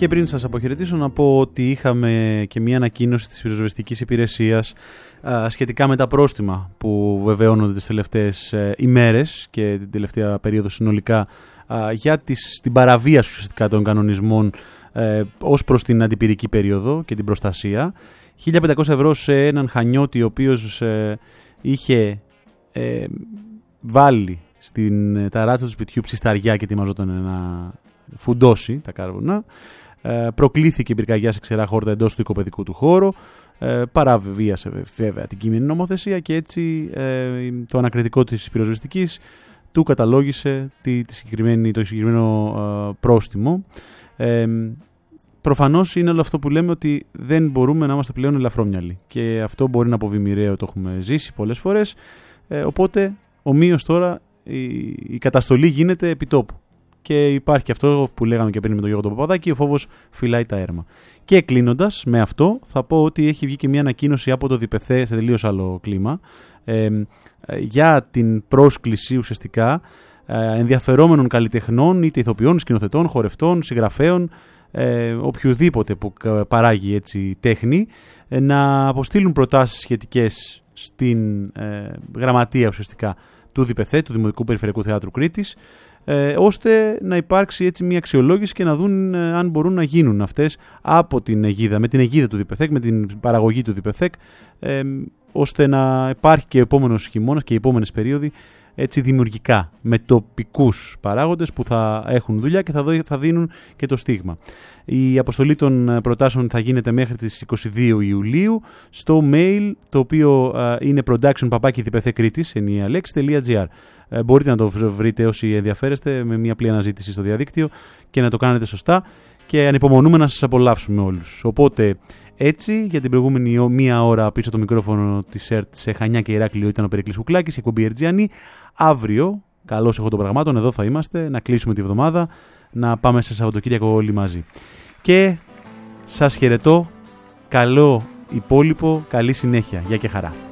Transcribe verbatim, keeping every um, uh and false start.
Και πριν σας αποχαιρετήσω να πω ότι είχαμε και μια ανακοίνωση της πυροσβεστικής υπηρεσίας α, σχετικά με τα πρόστιμα που βεβαιώνονται τις τελευταίες ε, ημέρες και την τελευταία περίοδο συνολικά α, για τις, την παραβίαση ουσιαστικά των κανονισμών ε, ως προς την αντιπυρική περίοδο και την προστασία. χίλια πεντακόσια ευρώ σε έναν χανιώτη ο οποίος ε, είχε ε, βάλει στην ταράτσα του σπιτιού ψισταριά και ετοιμαζόταν να φουντώσει τα κάρβουνα. Ε, προκλήθηκε η πυρκαγιά σε ξερά χόρτα εντός του οικοπαιδικού του χώρου. Ε, παραβίασε βέβαια την κείμενη νομοθεσία και έτσι ε, το ανακριτικό της πυροσβεστικής του καταλόγισε τη, τη συγκεκριμένη, το συγκεκριμένο ε, πρόστιμο. Ε, προφανώς είναι όλο αυτό που λέμε ότι δεν μπορούμε να είμαστε πλέον ελαφρόμυαλοι και αυτό μπορεί να αποβεί μοιραίο, το έχουμε ζήσει πολλές φορές. Ε, οπότε ομοίως τώρα η, η καταστολή γίνεται επιτόπου. Και υπάρχει και αυτό που λέγαμε και πριν με τον Γιώργο τον Παπαδάκη, ο φόβος φυλάει τα έρμα. Και κλείνοντας με αυτό, θα πω ότι έχει βγει και μια ανακοίνωση από το ΔΠΘ σε τελείως άλλο κλίμα ε, για την πρόσκληση ουσιαστικά ε, ενδιαφερόμενων καλλιτεχνών, είτε ηθοποιών, σκηνοθετών, χορευτών, συγγραφέων, ε, οποιοδήποτε που παράγει έτσι τέχνη, ε, να αποστείλουν προτάσεις σχετικές στην ε, γραμματεία ουσιαστικά του ΔΠΘ, του Δημοτικού Περιφερειακού Θεάτρου Κρήτης, Ε, ώστε να υπάρξει έτσι μια αξιολόγηση και να δουν ε, αν μπορούν να γίνουν αυτές από την αιγίδα, με την αιγίδα του ΔΠΘ, με την παραγωγή του ΔΠΘ, ε, ώστε να υπάρχει και ο επόμενος χειμώνας και οι επόμενες περίοδοι έτσι δημιουργικά, με τοπικούς παράγοντες που θα έχουν δουλειά και θα, δω, θα δίνουν και το στίγμα. Η αποστολή των προτάσεων θα γίνεται μέχρι τις είκοσι δύο Ιουλίου στο mail, το οποίο ε, είναι production παπάκι dpthkritis ενιαία λέξη τελεία gr. Ε, μπορείτε να το βρείτε όσοι ενδιαφέρεστε με μια απλή αναζήτηση στο διαδίκτυο και να το κάνετε σωστά και ανυπομονούμε να σας απολαύσουμε όλους. Οπότε έτσι για την προηγούμενη μία ώρα πίσω το μικρόφωνο της ΕΡΤ σε Χανιά και Ηράκλειο ήταν ο Περικλής Κουκλάκης, η εκπομπή Ερτζιανή. Αύριο, καλώς έχω των πραγμάτων, εδώ θα είμαστε, να κλείσουμε τη βδομάδα, να πάμε σε Σαββατοκύριακο όλοι μαζί. Και σας χαιρετώ, καλό υπόλοιπο, καλή συνέχεια. Γεια και χαρά.